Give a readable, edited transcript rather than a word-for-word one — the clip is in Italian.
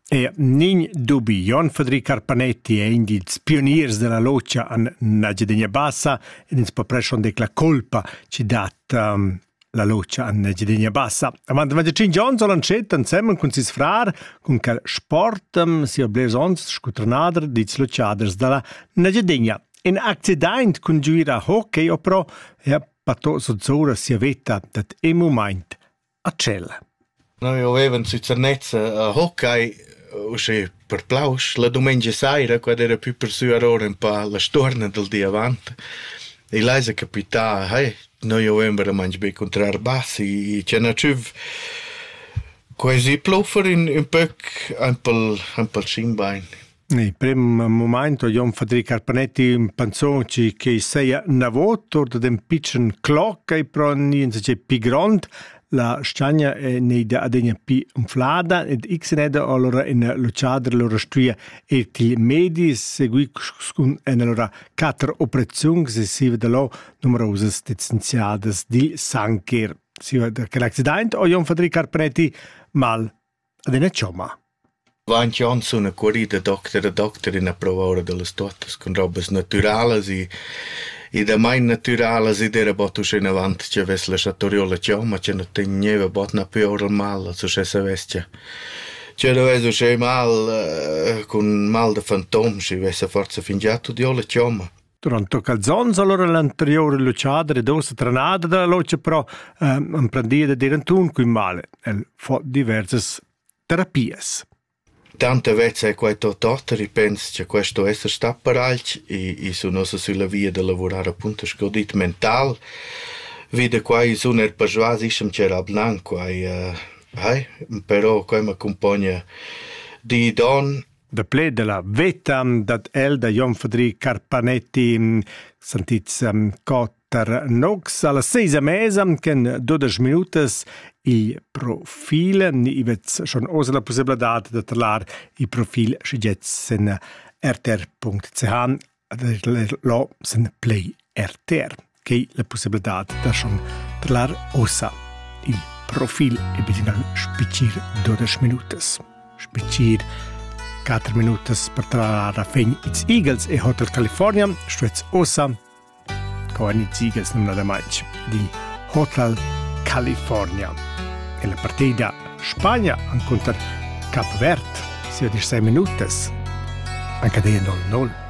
E nin dubi, Jon Federic Carpanetti è un dils pioniers della loccia a Nagedegna Bassa ed ins popreshon dec la colpa ci dat la loccia a Nagedegna Bassa. Avant 25 giorni sono ancet insieme con sis frar, con quel sport si oblers ons scutrenader dits locciaders dalla Nagedegna. In accident con giuira hockey o pro pato sozzora si avetta dat e moment a cella. Noi avevamo su Cernezza a hockey usce per plaus la domenica sera quando era più per su errore un po' la storna del dia avanti e lei si capita noi avevamo mangi bei contrar bassi e c'è una ciuv quasi plofer in poc un po' scinbein. Nel primo momento Jon Federic Carpanetti pensò che sia una volta da un piccolo clock e però niente c'è più grande. La stagna è neda ad una più inflada ed xneda allora in lucciadra loro stuia e i medi segui con allora 4 operazioni che si vede là numerose licenziate di Sanker. Si vede che l'accidente o Jon Federic Carpanetti mal ad una cioma. Van Johnson, una corrida doctor in approvare delle stottes con robes naturales e da mai naturales e dera botus in avanti che ves la chatoriola cioma che non teneva bot na pior mal so che se vestia. Che doveva uscire mal con mal de fantom si vesse forza fingiato di ola cioma. Durante calzons allora l'anteriore lucciadra ed ossa tranada della loccia però imprendia da dirantun qui male e fa diverse terapies. Tante vezze è questo torto, ripenso che questo essere sta per altri e sono sulla via di lavorare appunto scodit mental. Vede qua sono il persuasi c'era blanco però qua mi accompagna di don. Da ple della vetta dat el da Jon Federic Carpanetti sentits cotter nox alla 6 mesa che in 12 minutos il profil ni ivets schon osa la possibilità di trovare il profil schigetz in rtr.ch lo sen play rtr che la possibilità da schon trovare osa il profil e bisogna spicir 12 minutos spicir 4 minutos per trovare a fin it's Eagles e Hotel California stretz osa con it's Eagles non da match di Hotel California. E la partita Spagna contro Capo Verde si va di 6 minuti, anche di 0-0.